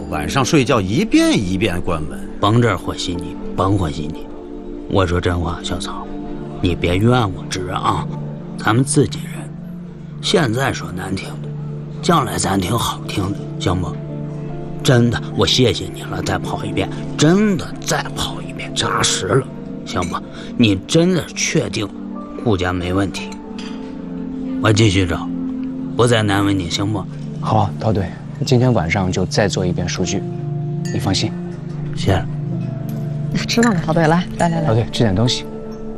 晚上睡觉一遍一遍关门。 甭这和稀泥，甭和稀泥。我说真话，小曹，你别怨我直啊，咱们自己人，现在说难听的，将来咱挺好听的，行不？真的，我谢谢你了，再跑一遍，真的再跑一遍，扎实了，行不？你真的确定顾家没问题？我继续找，不再难为你，行不？ 好，陶队，今天晚上就再做一遍数据，你放心。 谢了。 吃饭吧，陶队，来。 陶队，吃点东西。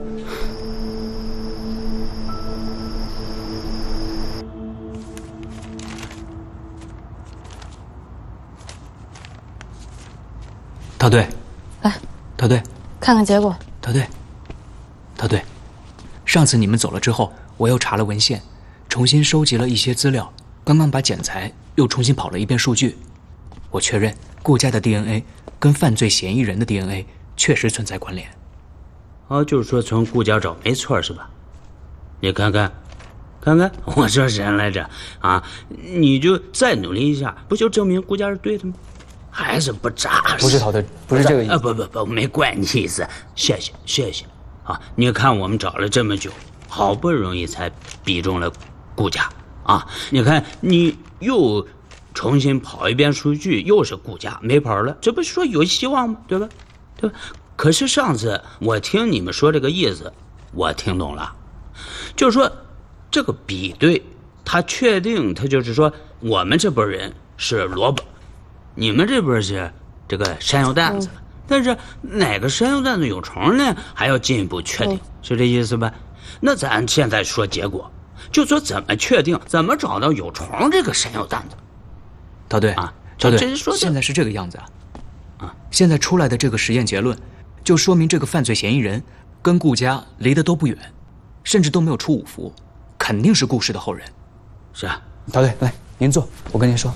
陶队， 来， 陶队， 看看结果。 陶队，上次你们走了之后，我又查了文献，重新收集了一些资料，刚刚把检材又重新跑了一遍数据，我确认顾家的 DNA 跟犯罪嫌疑人的 DNA 确实存在关联。 哦，就是说从顾家找没错是吧？你看看，我说谁来着啊？你就再努力一下，不就证明顾家是对的吗？还是不扎实。 不是陶队，不是这个意思。 不，没怪你意思。谢谢啊！你看我们找了这么久，好不容易才比中了顾家啊！你看你又重新跑一遍数据，又是顾家没跑了，这不是说有希望吗？对吧？可是上次我听你们说这个意思，我听懂了，就是说这个比对，他确定他就是说我们这波人是萝卜。你们这边是这个山药蛋子，但是哪个山药蛋子有虫呢？还要进一步确定，是这意思吧？那咱现在说结果，就说怎么确定，怎么找到有虫这个山药蛋子？ 陶队啊， 陶队， 说现在是这个样子啊，现在出来的这个实验结论，就说明这个犯罪嫌疑人跟顾家离得都不远，甚至都没有出五福，肯定是顾氏的后人。 是啊， 陶队，来，您坐，我跟您说。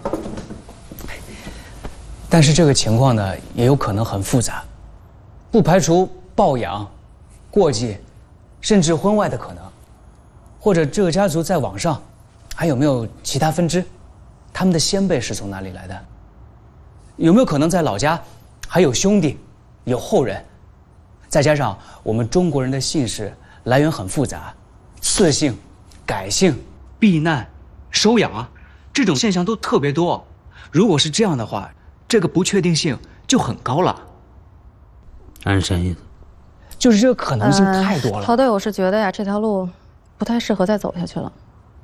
但是这个情况呢，也有可能很复杂，不排除抱养、过继，甚至婚外的可能，或者这个家族在网上还有没有其他分支？他们的先辈是从哪里来的？有没有可能在老家还有兄弟、有后人？再加上我们中国人的姓氏来源很复杂，赐姓、改姓、避难、收养啊，这种现象都特别多。如果是这样的话，这个不确定性就很高了。 按啥意思？ 就是这个可能性太多了。 陶队，我是觉得呀，这条路不太适合再走下去了，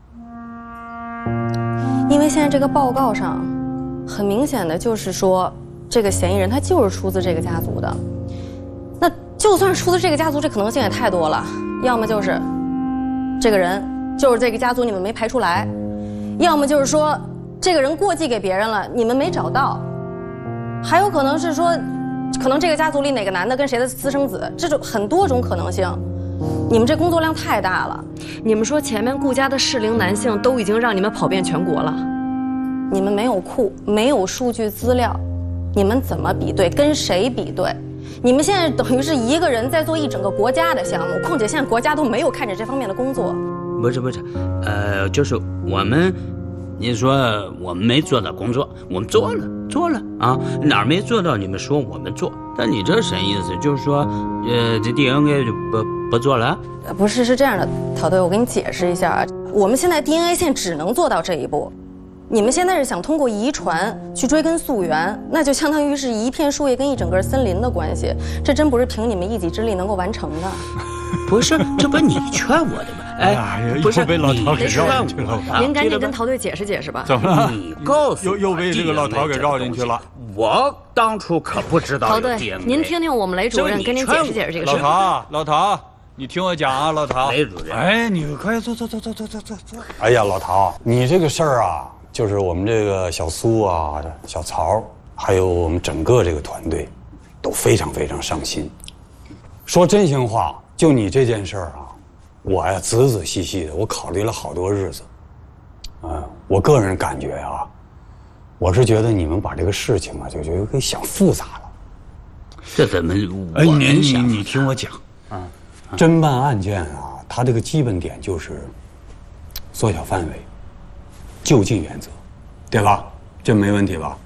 因为现在这个报告上，很明显的就是说，这个嫌疑人他就是出自这个家族的。那就算是出自这个家族，这可能性也太多了。要么就是这个人就是这个家族你们没排出来，要么就是说这个人过继给别人了，你们没找到。还有可能是说，可能这个家族里哪个男的跟谁的私生子，这种很多种可能性。你们这工作量太大了。你们说前面顾家的适龄男性都已经让你们跑遍全国了，你们没有库，没有数据资料，你们怎么比对？跟谁比对？你们现在等于是一个人在做一整个国家的项目，况且现在国家都没有看着这方面的工作。 不是，就是我们。你说我们没做到工作，我们做了啊，哪儿没做到你们说我们做，但你这什么意思？就是说，这 DNA 就不做了？ 不是，是这样的，陶队，我给你解释一下啊，我们现在 DNA 现在只能做到这一步，你们现在是想通过遗传去追根溯源，那就相当于是一片树叶跟一整个森林的关系，这真不是凭你们一己之力能够完成的。 不是，这不你劝我的吗？哎，不是被老陶给绕进去了。 您赶紧跟陶队解释解释吧。 怎么了？ 你告诉我， 又被这个老陶给绕进去了。 我当初可不知道。 陶队，您听听我们雷主任跟您解释解释这个事。 老陶，你听我讲啊，老陶。 雷主任， 哎，你快坐。 哎呀，老陶，你这个事儿啊，就是我们这个小苏啊、小曹，还有我们整个这个团队，都非常非常上心。说真心话，就你这件事儿啊，我呀仔仔细细的，我考虑了好多日子。我个人感觉啊，我是觉得你们把这个事情啊，就给想复杂了。 这怎么？ 哎，你听我讲啊，侦办案件啊，它这个基本点就是缩小范围，就近原则，对吧？这没问题吧？